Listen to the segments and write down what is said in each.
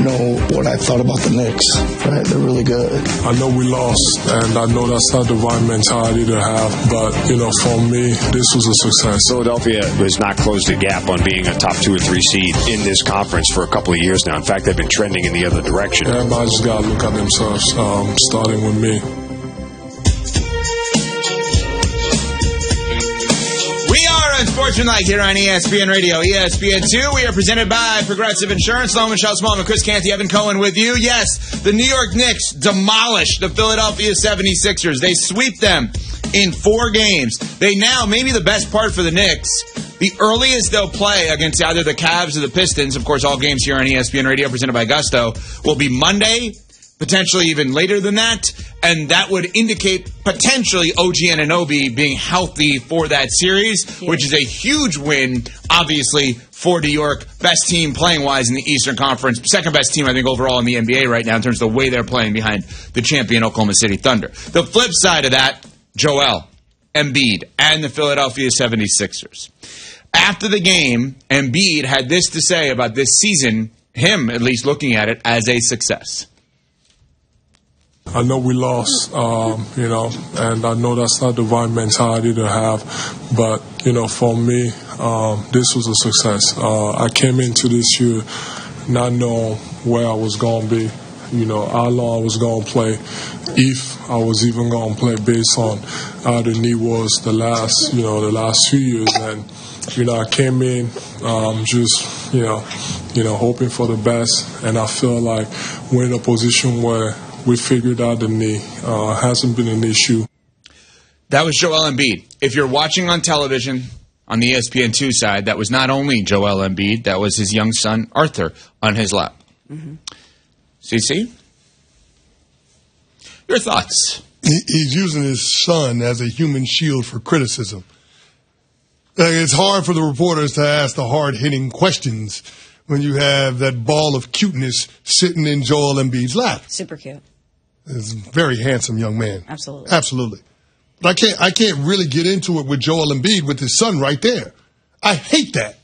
know what I thought about the Knicks, right? They're really good. I know we lost, and I know that's not the right mentality to have, but, for me, this was a success. Philadelphia has not closed the gap on being a top 2 or 3 seed in this conference for a couple of years now. In fact, they've been trending in the other direction. Everybody just got to look at themselves, starting with me. Sportsmanlike here on ESPN Radio, ESPN2. We are presented by Progressive Insurance. Loman Michelle Smallman, Chris Canty, Evan Cohen with you. Yes, the New York Knicks demolished the Philadelphia 76ers. They sweep them in 4 games. They now, maybe the best part for the Knicks, the earliest they'll play against either the Cavs or the Pistons, of course, all games here on ESPN Radio presented by Gusto, will be Monday, potentially even later than that, and that would indicate potentially OG Anunoby being healthy for that series, which is a huge win, obviously, for New York. Best team playing-wise in the Eastern Conference. Second best team, I think, overall in the NBA right now in terms of the way they're playing behind the champion Oklahoma City Thunder. The flip side of that, Joel Embiid and the Philadelphia 76ers. After the game, Embiid had this to say about this season, him at least looking at it as a success. I know we lost, and I know that's not the right mentality to have. But, for me, this was a success. I came into this year not knowing where I was going to be, how long I was going to play, if I was even going to play based on how the knee was the last few years. And, I came in just, hoping for the best. And I feel like we're in a position where we figured out the knee. Hasn't been an issue. That was Joel Embiid. If you're watching on television on the ESPN2 side, that was not only Joel Embiid, that was his young son, Arthur, on his lap. Mm-hmm. CC? Your thoughts? He's using his son as a human shield for criticism. It's hard for the reporters to ask the hard-hitting questions when you have that ball of cuteness sitting in Joel Embiid's lap. Super cute. He's a very handsome young man. Absolutely. Absolutely. But I can't really get into it with Joel Embiid with his son right there. I hate that.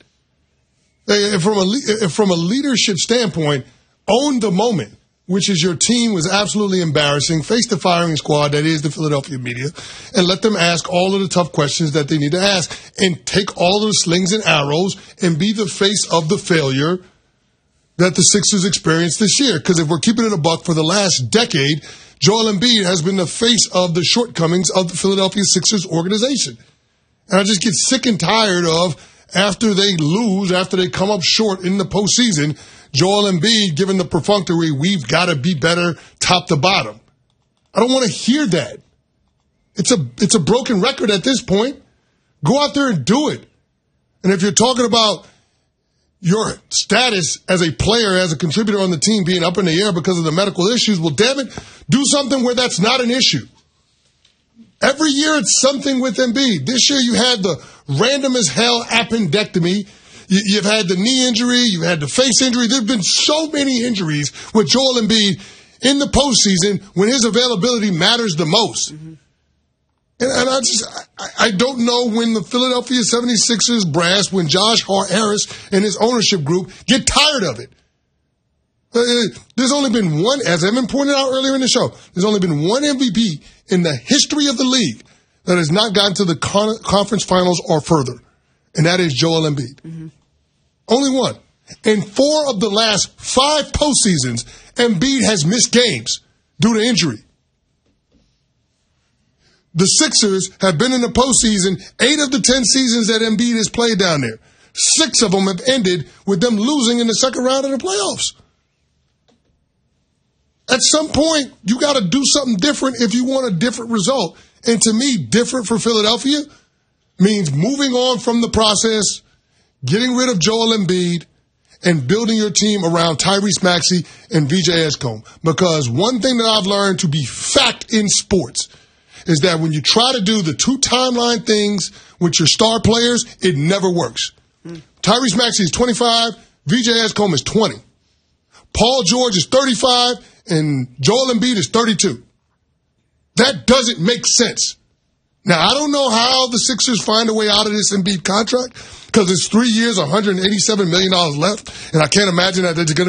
From a leadership standpoint, own the moment, which is your team was absolutely embarrassing. Face the firing squad that is the Philadelphia media, and let them ask all of the tough questions that they need to ask, and take all of the slings and arrows and be the face of the failure that the Sixers experienced this year. Because if we're keeping it a buck, for the last decade, Joel Embiid has been the face of the shortcomings of the Philadelphia Sixers organization. And I just get sick and tired of, after they lose, after they come up short in the postseason, Joel Embiid giving the perfunctory, we've got to be better top to bottom. I don't want to hear that. It's a broken record at this point. Go out there and do it. And if you're talking about your status as a player, as a contributor on the team being up in the air because of the medical issues, well, damn it, do something where that's not an issue. Every year it's something with Embiid. This year you had the random as hell appendectomy. You've had the knee injury. You've had the face injury. There have been so many injuries with Joel Embiid in the postseason when his availability matters the most. Mm-hmm. And I don't know when the Philadelphia 76ers brass, when Josh Harris and his ownership group get tired of it. There's only been one, as Evan pointed out earlier in the show, there's only been one MVP in the history of the league that has not gotten to the conference finals or further, and that is Joel Embiid. Mm-hmm. Only one. In 4 of the last 5 postseasons, Embiid has missed games due to injury. The Sixers have been in the postseason 8 of the 10 seasons that Embiid has played down there. 6 of them have ended with them losing in the second round of the playoffs. At some point, you got to do something different if you want a different result. And to me, different for Philadelphia means moving on from the process, getting rid of Joel Embiid, and building your team around Tyrese Maxey and VJ Edgecombe. Because one thing that I've learned to be fact in sports is that when you try to do the 2 timeline things with your star players, it never works. Tyrese Maxey is 25, VJ Edgecombe is 20. Paul George is 35, and Joel Embiid is 32. That doesn't make sense. Now, I don't know how the Sixers find a way out of this Embiid contract, because it's 3 years, $187 million left, and I can't imagine that they're going to